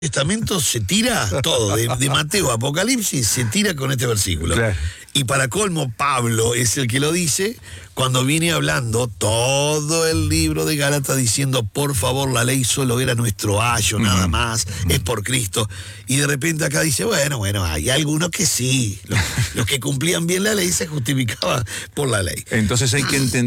Testamento se tira todo, de Mateo a Apocalipsis se tira con este versículo. Claro. Y para colmo, Pablo es el que lo dice cuando viene hablando todo el libro de Gálatas diciendo, por favor, la ley solo era nuestro ayo, nada más, es por Cristo. Y de repente acá dice, bueno, hay algunos que sí, los que cumplían bien la ley se justificaban por la ley. Entonces hay que entender